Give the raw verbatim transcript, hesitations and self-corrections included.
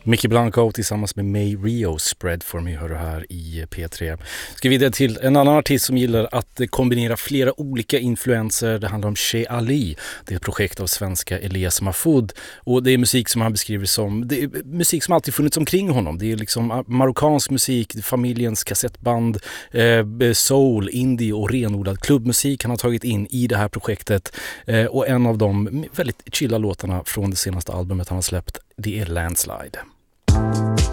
Mickey Blanco tillsammans med May Rio, Spread For Me, hör du här i P tre. Ska vidare till en annan artist som gillar att kombinera flera olika influenser. Det handlar om Shea Ali. Det är ett projekt av svenska Elias Mahfoud. Och det är musik som han beskriver som, det är musik som alltid funnits omkring honom. Det är liksom marockansk musik, familjens kassettband, eh, soul, indie och renodlad klubbmusik han har tagit in i det här projektet. Eh, och en av de väldigt chilla låtarna från det senaste albumet han har släppt, det är Landslide.